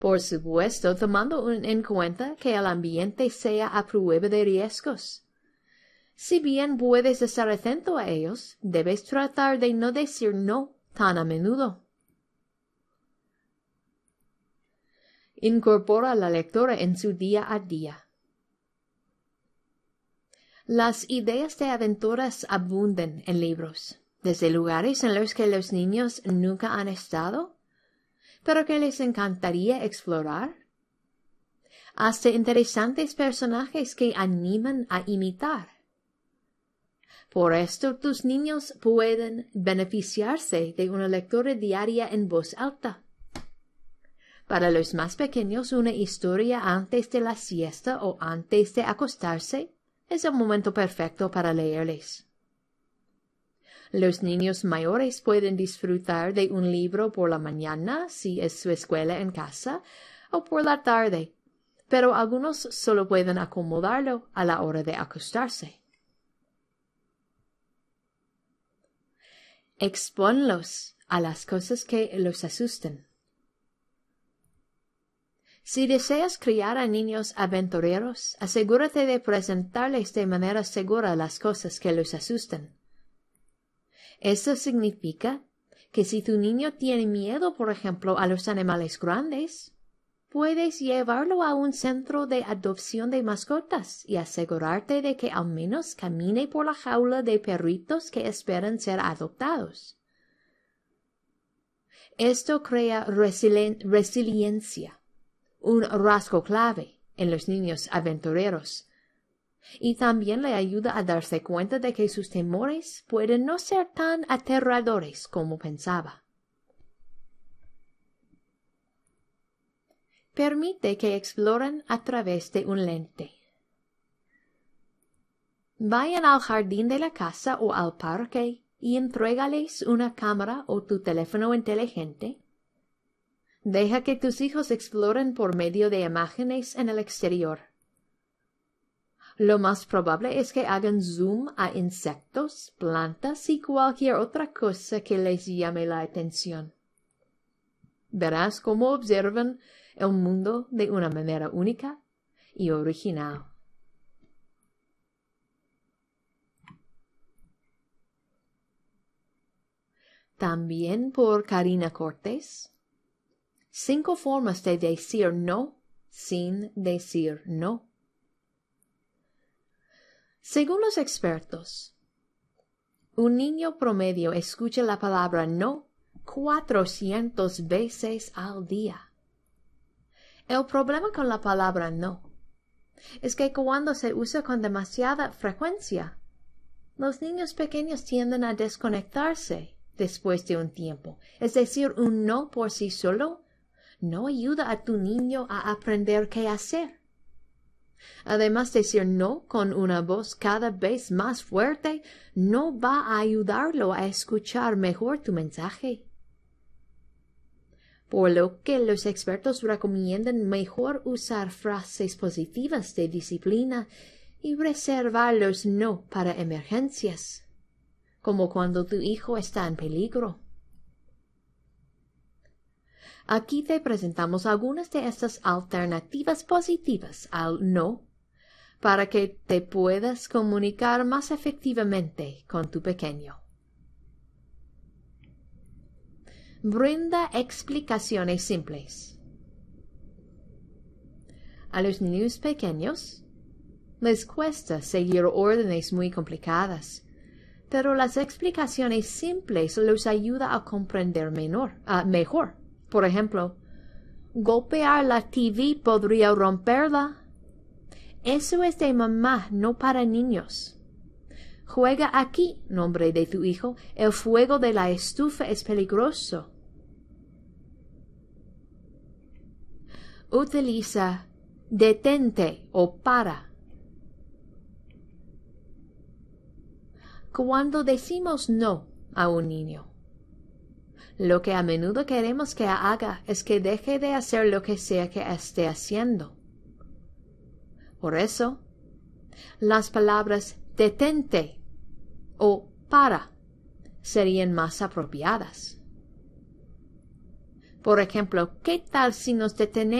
Por supuesto, tomando en cuenta que el ambiente sea a prueba de riesgos. Si bien puedes estar atento a ellos, debes tratar de no decir no tan a menudo. Incorpora la lectura en su día a día. Las ideas de aventuras abundan en libros, desde lugares en los que los niños nunca han estado, pero que les encantaría explorar, hasta interesantes personajes que animan a imitar. Por esto, tus niños pueden beneficiarse de una lectura diaria en voz alta. Para los más pequeños, una historia antes de la siesta o antes de acostarse es el momento perfecto para leerles. Los niños mayores pueden disfrutar de un libro por la mañana, si es su escuela en casa, o por la tarde, pero algunos solo pueden acomodarlo a la hora de acostarse. Expónlos a las cosas que los asusten. Si deseas criar a niños aventureros, asegúrate de presentarles de manera segura las cosas que los asustan. Esto significa que si tu niño tiene miedo, por ejemplo, a los animales grandes, puedes llevarlo a un centro de adopción de mascotas y asegurarte de que al menos camine por la jaula de perritos que esperan ser adoptados. Esto crea resiliencia, un rasgo clave en los niños aventureros, y también le ayuda a darse cuenta de que sus temores pueden no ser tan aterradores como pensaba. Permite que exploren a través de un lente. Vayan al jardín de la casa o al parque y entrégales una cámara o tu teléfono inteligente. Deja que tus hijos exploren por medio de imágenes en el exterior. Lo más probable es que hagan zoom a insectos, plantas y cualquier otra cosa que les llame la atención. Verás cómo observan el mundo de una manera única y original. También por Karina Cortés. 5 formas de decir no sin decir no. Según los expertos, un niño promedio escucha la palabra no 400 veces al día. El problema con la palabra no es que cuando se usa con demasiada frecuencia, los niños pequeños tienden a desconectarse después de un tiempo. Es decir, un no por sí solo no ayuda a tu niño a aprender qué hacer. Además, decir no con una voz cada vez más fuerte no va a ayudarlo a escuchar mejor tu mensaje. Por lo que los expertos recomiendan mejor usar frases positivas de disciplina y reservar los no para emergencias, como cuando tu hijo está en peligro. Aquí te presentamos algunas de estas alternativas positivas al no para que te puedas comunicar más efectivamente con tu pequeño. Brinda explicaciones simples. A los niños pequeños les cuesta seguir órdenes muy complicadas, pero las explicaciones simples los ayuda a comprender mejor. Por ejemplo, golpear la TV podría romperla. Eso es de mamá, no para niños. Juega aquí, nombre de tu hijo. El fuego de la estufa es peligroso. Utiliza detente o para. Cuando decimos no a un niño, lo que a menudo queremos que haga es que deje de hacer lo que sea que esté haciendo. Por eso, las palabras detente o para serían más apropiadas. Por ejemplo, ¿qué tal si nos detenemos